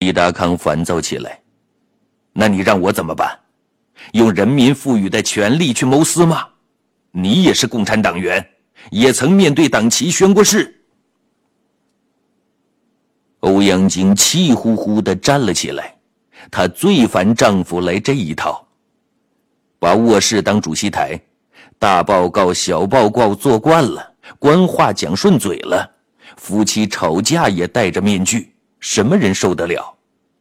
李达康烦躁起来。那你让我怎么办？用人民赋予的权力去谋私吗？你也是共产党员，也曾面对党旗宣过誓。欧阳菁气呼呼地站了起来，她最烦丈夫来这一套，把卧室当主席台，大报告小报告做惯了，官话讲顺嘴了，夫妻吵架也戴着面具，什么人受得了？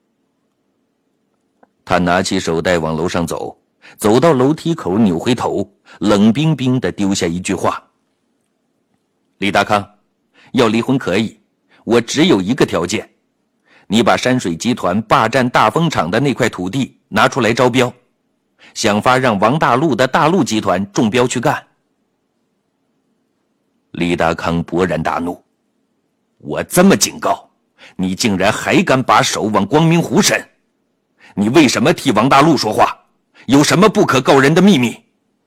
他拿起手袋往楼上走，走到楼梯口扭回头，冷冰冰地丢下一句话：李达康，要离婚可以，我只有一个条件，你把山水集团霸占大风厂的那块土地拿出来招标，想法让王大陆的大陆集团中标去干。李达康勃然大怒，我这么警告，你竟然还敢把手往光明湖伸？你为什么替王大陆说话？有什么不可告人的秘密？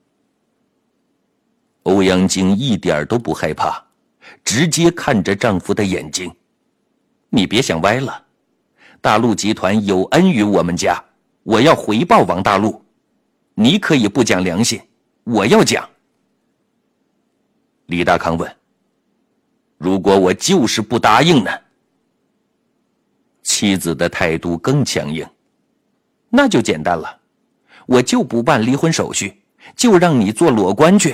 欧阳菁一点都不害怕，直接看着丈夫的眼睛。你别想歪了，大陆集团有恩于我们家，我要回报王大陆。你可以不讲良心，我要讲。李达康问：如果我就是不答应呢？妻子的态度更强硬。那就简单了，我就不办离婚手续，就让你做裸官去。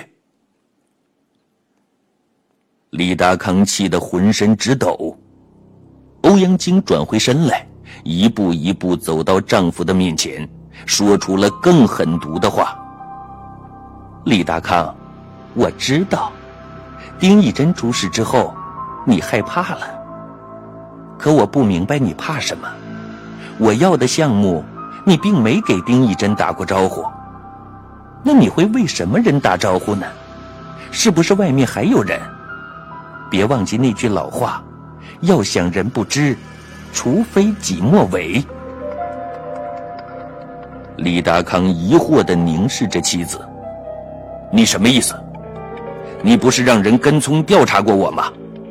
李达康气得浑身直抖。欧阳菁转回身来，一步一步走到丈夫的面前，说出了更狠毒的话：李达康，我知道丁义珍出事之后你害怕了，可我不明白你怕什么。我要的项目你并没给丁义珍打过招呼，那你会为什么人打招呼呢？是不是外面还有人？别忘记那句老话，要想人不知，除非己莫为。李达康疑惑地凝视着妻子，你什么意思？你不是让人跟踪调查过我吗？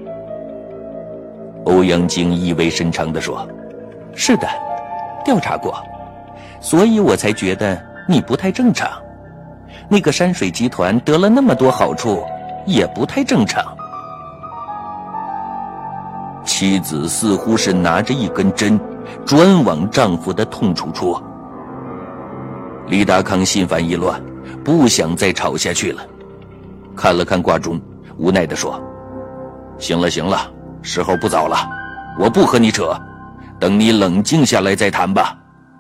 欧阳菁意味深长地说，是的，调查过，所以我才觉得你不太正常。那个山水集团得了那么多好处，也不太正常。妻子似乎是拿着一根针，专往丈夫的痛处戳。李达康心烦意乱，不想再吵下去了，看了看挂钟，无奈地说：行了行了，时候不早了，我不和你扯，等你冷静下来再谈吧。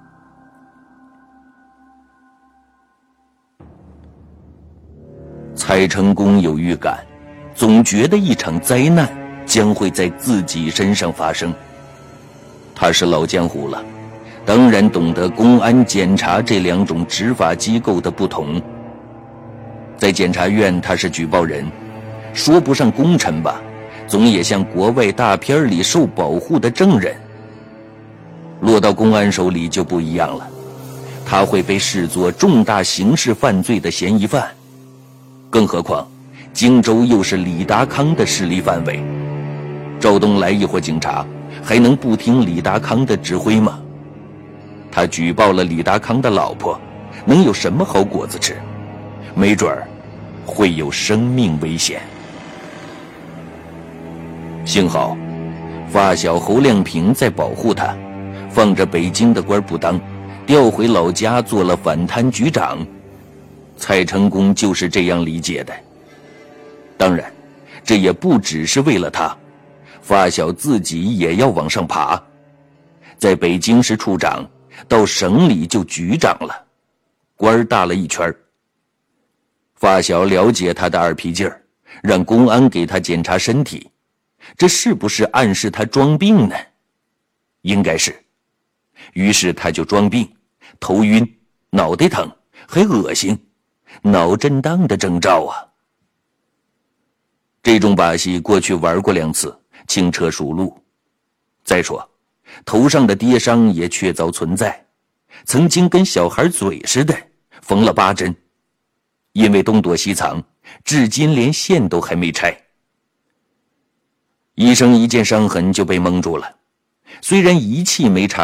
蔡成功有预感，总觉得一场灾难将会在自己身上发生。他是老江湖了，当然懂得公安、检察这两种执法机构的不同。在检察院他是举报人，说不上功臣吧，总也像国外大片里受保护的证人。落到公安手里就不一样了，他会被视作重大刑事犯罪的嫌疑犯。更何况荆州又是李达康的势力范围，赵东来一伙警察还能不听李达康的指挥吗？他举报了李达康的老婆，能有什么好果子吃？没准儿会有生命危险。幸好发小侯亮平在保护他，放着北京的官不当，调回老家做了反贪局长。蔡成功就是这样理解的。当然，这也不只是为了他，发小自己也要往上爬。在北京是处长，到省里就局长了，官大了一圈。发小了解他的二皮劲儿，让公安给他检查身体，这是不是暗示他装病呢？应该是。于是他就装病，头晕，脑袋疼，还恶心，脑震荡的征兆啊。这种把戏过去玩过2次，轻车熟路。再说头上的跌伤也确凿存在，曾经跟小孩嘴似的缝了8针，因为东躲西藏，至今连线都还没拆。医生一见伤痕就被蒙住了，虽然仪器没查